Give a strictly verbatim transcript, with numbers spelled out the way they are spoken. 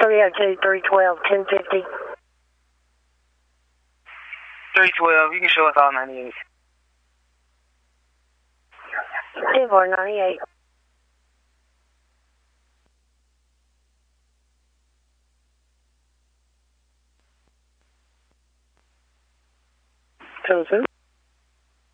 three oh two, three twelve, ten fifty. three twelve, you can show us all ninety-eight. ten four ninety-eight. Two two.